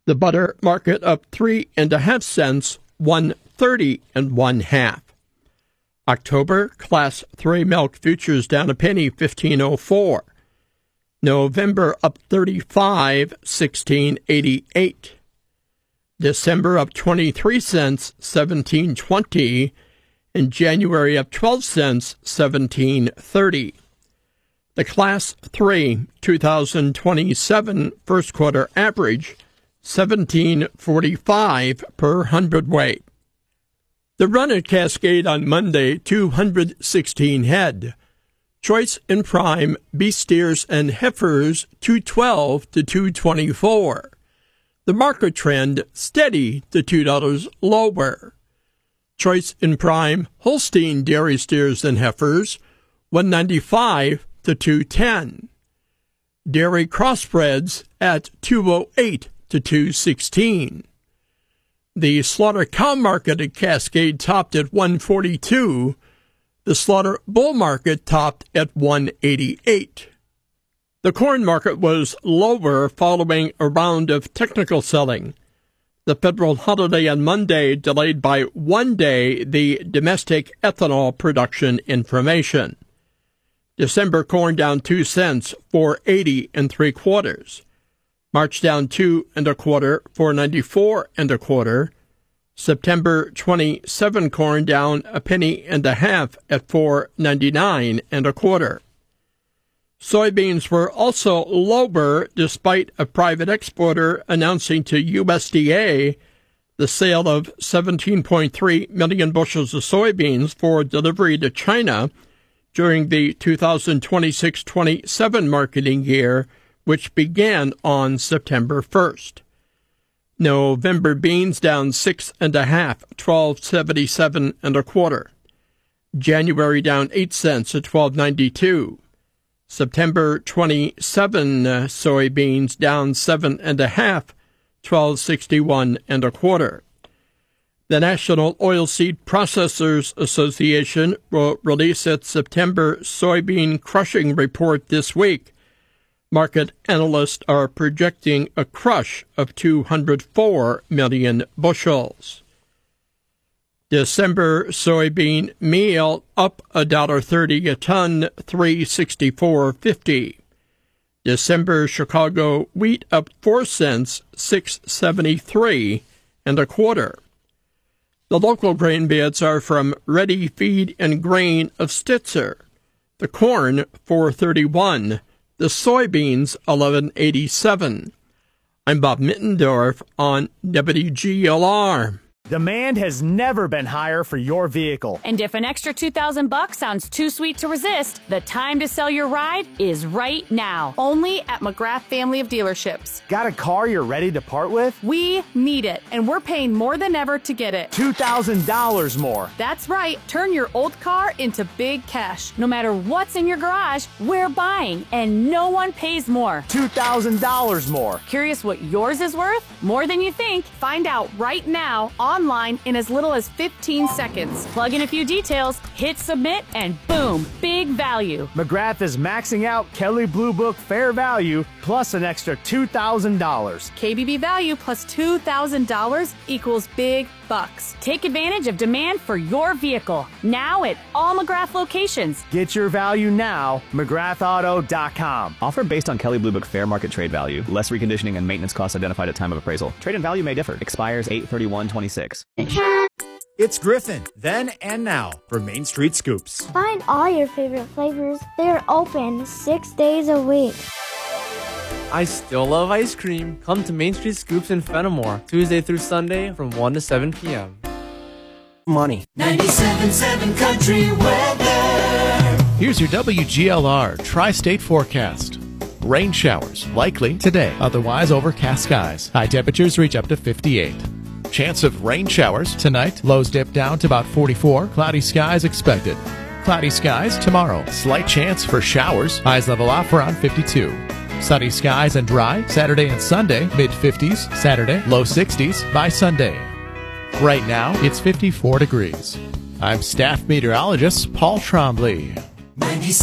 The butter market up 3.5 cents, 1.30 1/2. October Class 3 milk futures down a penny, 15.04. November up 35, 16.88. December up 23 cents, 17.20. And January up 12 cents, 17.30. The Class 3 2027 first quarter average, 17.45 per hundredweight. The run at Cascade on Monday, 216 head. Choice and prime beef steers and heifers, 212 to 224. The market trend steady to $2 lower. Choice and prime Holstein dairy steers and heifers, 195 to 210. Dairy crossbreds at 208 to 216. The slaughter cow market at Cascade topped at 142. The slaughter bull market topped at 188. The corn market was lower following a round of technical selling. The federal holiday on Monday delayed by 1 day the domestic ethanol production information. December corn down 2 cents, 4.80 3/4. March down 2 1/4, 4.94 1/4. September 27 corn down a penny and a half at 4.99 1/4. Soybeans were also lower despite a private exporter announcing to USDA the sale of 17.3 million bushels of soybeans for delivery to China during the 2026-27 marketing year, which began on September 1st. November beans down 6.5, 12.77 1/4. January down 8 cents at 12.92. September 27 soybeans down 7.5, 12.61 1/4. The National Oilseed Processors Association will release its September soybean crushing report this week. Market analysts are projecting a crush of 204 million bushels. December soybean meal up $1.30 a ton, $3.6450. December Chicago wheat up 4 cents, $6.73 1/4. The local grain bids are from Ready Feed and Grain of Stitzer. The corn, $4.31. The soybeans, $11.87. I'm Bob Mittendorf on WGLR. Demand has never been higher for your vehicle. And if an extra $2,000 sounds too sweet to resist, the time to sell your ride is right now. Only at McGrath Family of Dealerships. Got a car you're ready to part with? We need it, and we're paying more than ever to get it. $2,000 more. That's right. Turn your old car into big cash. No matter what's in your garage, we're buying, and no one pays more. $2,000 more. Curious what yours is worth? More than you think. Find out right now online in as little as 15 seconds. Plug in a few details, hit submit, and boom, big value. McGrath is maxing out Kelley Blue Book Fair Value plus an extra $2,000. KBB value plus $2,000 equals big bucks. Take advantage of demand for your vehicle now at all McGrath locations. Get your value now, McGrathAuto.com. Offer based on Kelley Blue Book fair market trade value. Less reconditioning and maintenance costs identified at time of appraisal. Trade and value may differ. Expires 8/31/26. It's Griffin, then and now, for Main Street Scoops. Find all your favorite flavors. They're open 6 days a week. I still love ice cream. Come to Main Street Scoops in Fenimore, Tuesday through Sunday from 1 to 7 p.m. Money. 97.7 Country Weather. Here's your WGLR Tri-State Forecast. Rain showers, likely today, otherwise overcast skies. High temperatures reach up to 58. Chance of rain showers tonight. Lows dip down to about 44. Cloudy skies expected. Cloudy skies tomorrow. Slight chance for showers. Highs level off around 52. Sunny skies and dry Saturday and Sunday. Mid-50s Saturday. Low 60s by Sunday. Right now, it's 54 degrees. I'm staff meteorologist Paul Trombley.